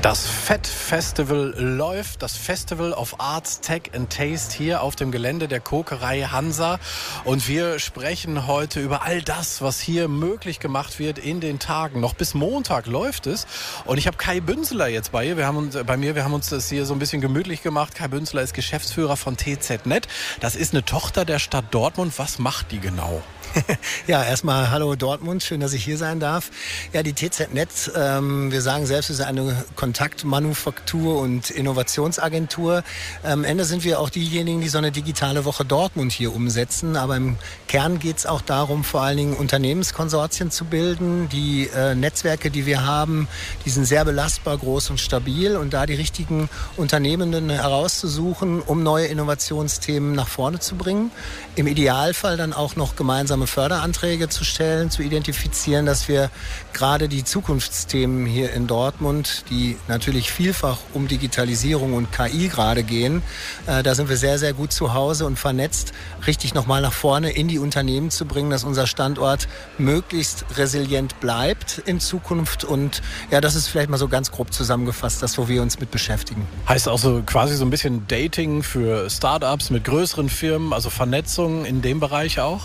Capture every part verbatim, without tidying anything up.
Das Fett Festival läuft, das Festival of Arts, Tech and Taste hier auf dem Gelände der Kokerei Hansa. Und wir sprechen heute über all das, was hier möglich gemacht wird in den Tagen. Noch bis Montag läuft es. Und ich habe Kai Bünzler jetzt bei, ihr. Wir haben uns, bei mir. Wir haben uns das hier so ein bisschen gemütlich gemacht. Kai Bünzler ist Geschäftsführer von T Z Net. Das ist eine Tochter der Stadt Dortmund. Was macht die genau? Ja, erstmal hallo Dortmund, schön, dass ich hier sein darf. Ja, die T Z Net, ähm, wir sagen selbst, es ist eine Kontaktmanufaktur und Innovationsagentur. Am Ende sind wir auch diejenigen, die so eine digitale Woche Dortmund hier umsetzen. Aber im Kern geht es auch darum, vor allen Dingen Unternehmenskonsortien zu bilden. Die äh, Netzwerke, die wir haben, die sind sehr belastbar, groß und stabil. Und da die richtigen Unternehmenden herauszusuchen, um neue Innovationsthemen nach vorne zu bringen. Im Idealfall dann auch noch gemeinsame Förderanträge zu stellen, zu identifizieren, dass wir gerade die Zukunftsthemen hier in Dortmund, die natürlich vielfach um Digitalisierung und K I gerade gehen, äh, da sind wir sehr, sehr gut zu Hause und vernetzt, richtig nochmal nach vorne in die Unternehmen zu bringen, dass unser Standort möglichst resilient bleibt in Zukunft. Und ja, das ist vielleicht mal so ganz grob zusammengefasst, das, wo wir uns mit beschäftigen. Heißt auch so quasi so ein bisschen Dating für Startups mit größeren Firmen, also Vernetzung in dem Bereich auch?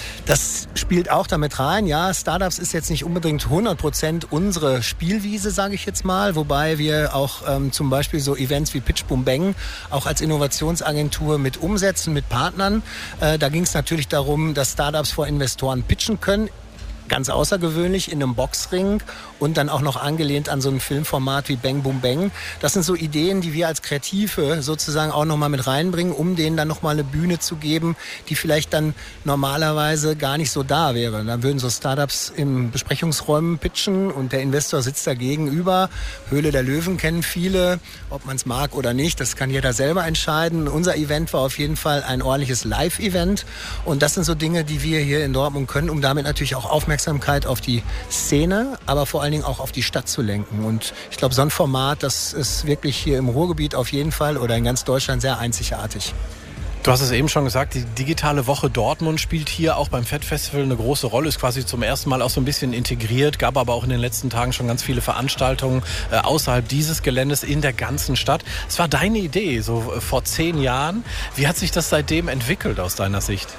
Das spielt auch damit rein. Ja, Startups ist jetzt nicht unbedingt hundert Prozent unsere Spielwiese, sage ich jetzt mal. Wobei wir auch ähm, zum Beispiel so Events wie Pitch Boom Bang auch als Innovationsagentur mit umsetzen, mit Partnern. Äh, da ging es natürlich darum, dass Startups vor Investoren pitchen können. Ganz außergewöhnlich in einem Boxring und dann auch noch angelehnt an so ein Filmformat wie Bang Boom Bang. Das sind so Ideen, die wir als Kreative sozusagen auch nochmal mit reinbringen, um denen dann nochmal eine Bühne zu geben, die vielleicht dann normalerweise gar nicht so da wäre. Dann würden so Startups in Besprechungsräumen pitchen und der Investor sitzt da gegenüber. Höhle der Löwen kennen viele, ob man es mag oder nicht, das kann jeder selber entscheiden. Unser Event war auf jeden Fall ein ordentliches Live-Event und das sind so Dinge, die wir hier in Dortmund können, um damit natürlich auch Aufmerksamkeit auf die Szene, aber vor allen Dingen auch auf die Stadt zu lenken. Und ich glaube, so ein Format, das ist wirklich hier im Ruhrgebiet auf jeden Fall oder in ganz Deutschland sehr einzigartig. Du hast es eben schon gesagt, die digitale Woche Dortmund spielt hier auch beim Fett Festival eine große Rolle, ist quasi zum ersten Mal auch so ein bisschen integriert, gab aber auch in den letzten Tagen schon ganz viele Veranstaltungen äh, außerhalb dieses Geländes in der ganzen Stadt. Es war deine Idee, so äh, vor zehn Jahren. Wie hat sich das seitdem entwickelt aus deiner Sicht?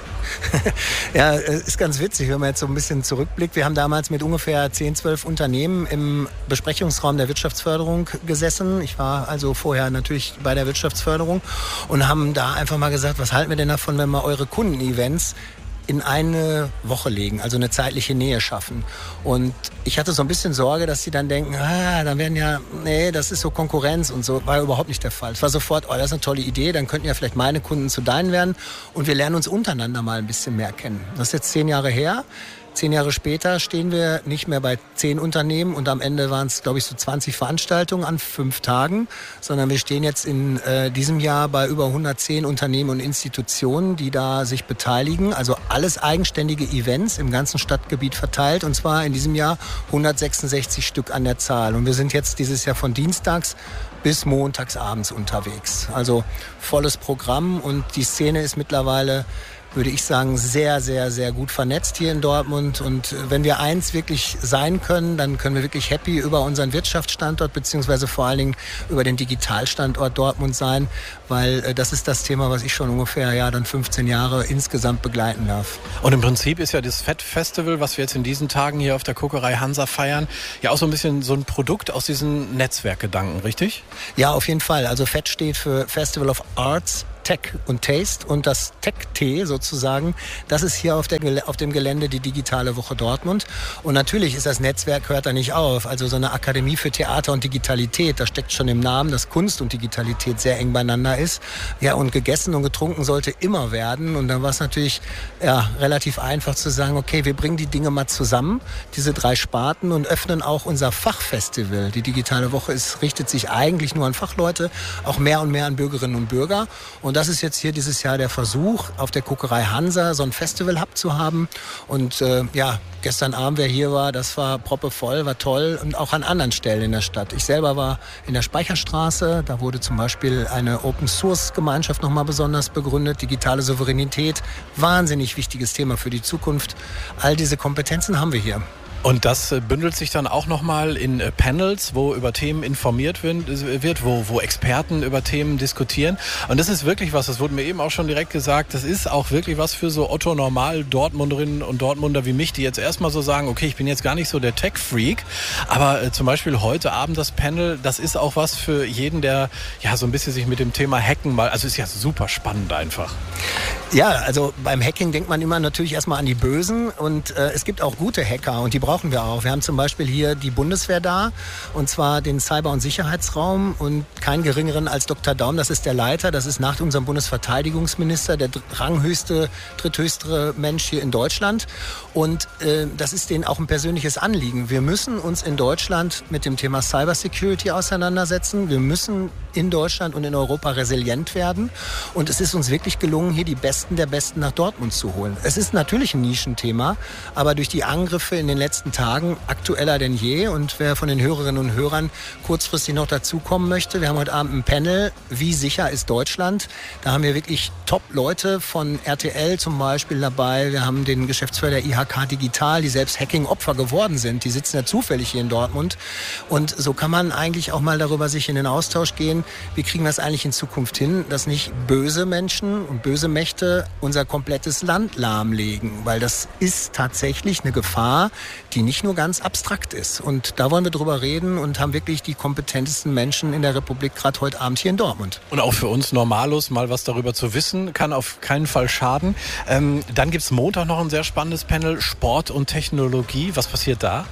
Ja, ist ganz witzig, wenn man jetzt so ein bisschen zurückblickt. Wir haben damals mit ungefähr zehn, zwölf Unternehmen im Besprechungsraum der Wirtschaftsförderung gesessen. Ich war also vorher natürlich bei der Wirtschaftsförderung und haben da einfach mal gesagt, was halten wir denn davon, wenn wir eure Kundenevents in eine Woche legen, also eine zeitliche Nähe schaffen. Und ich hatte so ein bisschen Sorge, dass sie dann denken, ah, dann werden ja, nee, das ist so Konkurrenz und so. War überhaupt nicht der Fall. Es war sofort, oh, das ist eine tolle Idee, dann könnten ja vielleicht meine Kunden zu deinen werden und wir lernen uns untereinander mal ein bisschen mehr kennen. Das ist jetzt zehn Jahre her. Zehn Jahre später stehen wir nicht mehr bei zehn Unternehmen und am Ende waren es, glaube ich, so zwanzig Veranstaltungen an fünf Tagen, sondern wir stehen jetzt in äh, diesem Jahr bei über hundertzehn Unternehmen und Institutionen, die da sich beteiligen. Also alles eigenständige Events im ganzen Stadtgebiet verteilt und zwar in diesem Jahr hundertsechsundsechzig Stück an der Zahl. Und wir sind jetzt dieses Jahr von dienstags bis montags abends unterwegs. Also volles Programm und die Szene ist mittlerweile, würde ich sagen, sehr, sehr, sehr gut vernetzt hier in Dortmund. Und wenn wir eins wirklich sein können, dann können wir wirklich happy über unseren Wirtschaftsstandort beziehungsweise vor allen Dingen über den Digitalstandort Dortmund sein, weil äh, das ist das Thema, was ich schon ungefähr ja dann fünfzehn Jahre insgesamt begleiten darf. Und im Prinzip ist ja das Fett Festival, was wir jetzt in diesen Tagen hier auf der Kokerei Hansa feiern, ja auch so ein bisschen so ein Produkt aus diesen Netzwerkgedanken, richtig? Ja, auf jeden Fall. Also Fett steht für Festival of Arts, Tech und Taste und das Tech-T sozusagen, das ist hier auf, der, auf dem Gelände die digitale Woche Dortmund. Und natürlich ist das Netzwerk, hört da nicht auf. Also so eine Akademie für Theater und Digitalität, da steckt schon im Namen, dass Kunst und Digitalität sehr eng beieinander ist. Ja, und gegessen und getrunken sollte immer werden. Und dann war es natürlich ja, relativ einfach zu sagen, okay, wir bringen die Dinge mal zusammen, diese drei Sparten und öffnen auch unser Fachfestival. Die digitale Woche ist, richtet sich eigentlich nur an Fachleute, auch mehr und mehr an Bürgerinnen und Bürger. Und das ist jetzt hier dieses Jahr der Versuch, auf der Kokerei Hansa so ein Festival-Hub zu haben. Und äh, ja, gestern Abend, wer hier war, das war proppevoll, war toll. Und auch an anderen Stellen in der Stadt. Ich selber war in der Speicherstraße. Da wurde zum Beispiel eine Open-Source-Gemeinschaft nochmal besonders begründet. Digitale Souveränität, wahnsinnig wichtiges Thema für die Zukunft. All diese Kompetenzen haben wir hier. Und das bündelt sich dann auch nochmal in Panels, wo über Themen informiert wird, wo, wo Experten über Themen diskutieren. Und das ist wirklich was, das wurde mir eben auch schon direkt gesagt, das ist auch wirklich was für so Otto-Normal-Dortmunderinnen und Dortmunder wie mich, die jetzt erstmal so sagen, okay, ich bin jetzt gar nicht so der Tech-Freak, aber äh, zum Beispiel heute Abend das Panel, das ist auch was für jeden, der ja so ein bisschen sich mit dem Thema Hacken mal, also ist ja super spannend einfach. Ja, also beim Hacking denkt man immer natürlich erstmal an die Bösen und äh, es gibt auch gute Hacker und die brauchen wir auch. Wir haben zum Beispiel hier die Bundeswehr da und zwar den Cyber- und Sicherheitsraum und keinen geringeren als Doktor Daum, das ist der Leiter, das ist nach unserem Bundesverteidigungsminister der ranghöchste, dritthöchste Mensch hier in Deutschland und äh, das ist denen auch ein persönliches Anliegen. Wir müssen uns in Deutschland mit dem Thema Cybersecurity auseinandersetzen. Wir müssen in Deutschland und in Europa resilient werden und es ist uns wirklich gelungen, hier die Besten der Besten nach Dortmund zu holen. Es ist natürlich ein Nischenthema, aber durch die Angriffe in den letzten Tagen aktueller denn je und wer von den Hörerinnen und Hörern kurzfristig noch dazukommen möchte, wir haben heute Abend ein Panel, wie sicher ist Deutschland? Da haben wir wirklich Top-Leute von R T L zum Beispiel dabei, wir haben den Geschäftsführer der I H K Digital, die selbst Hacking-Opfer geworden sind, die sitzen ja zufällig hier in Dortmund und so kann man eigentlich auch mal darüber sich in den Austausch gehen, wie kriegen wir es eigentlich in Zukunft hin, dass nicht böse Menschen und böse Mächte unser komplettes Land lahmlegen, weil das ist tatsächlich eine Gefahr, die nicht nur ganz abstrakt ist. Und da wollen wir drüber reden und haben wirklich die kompetentesten Menschen in der Republik gerade heute Abend hier in Dortmund. Und auch für uns Normalos mal was darüber zu wissen, kann auf keinen Fall schaden. Ähm, dann gibt es Montag noch ein sehr spannendes Panel, Sport und Technologie. Was passiert da?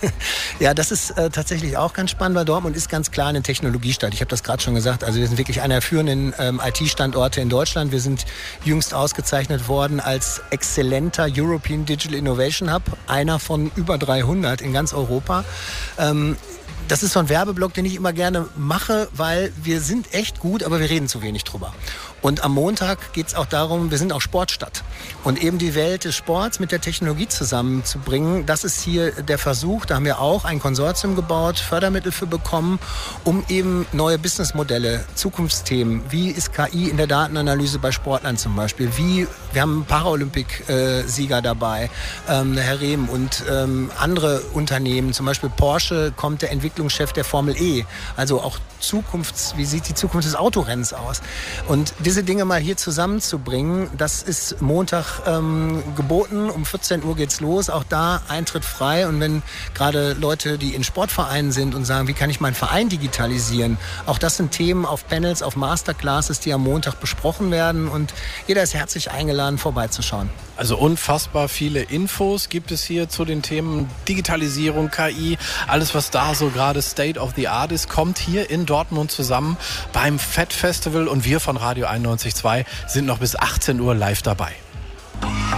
Ja, das ist äh, tatsächlich auch ganz spannend, weil Dortmund ist ganz klar eine Technologiestadt. Ich habe das gerade schon gesagt. Also wir sind wirklich einer der führenden ähm, I T-Standorte in Deutschland. Wir sind jüngst ausgezeichnet worden als exzellenter European Digital Innovation Hub, einer von über dreihundert in ganz Europa. Ähm, Das ist so ein Werbeblock, den ich immer gerne mache, weil wir sind echt gut, aber wir reden zu wenig drüber. Und am Montag geht es auch darum, wir sind auch Sportstadt. Und eben die Welt des Sports mit der Technologie zusammenzubringen, das ist hier der Versuch. Da haben wir auch ein Konsortium gebaut, Fördermittel für bekommen, um eben neue Businessmodelle, Zukunftsthemen, wie ist K I in der Datenanalyse bei Sportlern zum Beispiel, wie, wir haben einen Paralympic-Sieger dabei, ähm, Herr Rehm und ähm, andere Unternehmen, zum Beispiel Porsche kommt der Entwicklungschef der Formel E, also auch Zukunfts, wie sieht die Zukunft des Autorennens aus? Und diese Dinge mal hier zusammenzubringen, das ist Montag ähm, geboten. Um vierzehn Uhr geht's los. Auch da Eintritt frei. Und wenn gerade Leute, die in Sportvereinen sind und sagen, wie kann ich meinen Verein digitalisieren? Auch das sind Themen auf Panels, auf Masterclasses, die am Montag besprochen werden. Und jeder ist herzlich eingeladen, vorbeizuschauen. Also unfassbar viele Infos gibt es hier zu den Themen Digitalisierung, K I, alles was da so gerade State of the Art ist, kommt hier in Dortmund zusammen beim Fett Festival und wir von Radio einundneunzig Komma zwei sind noch bis achtzehn Uhr live dabei.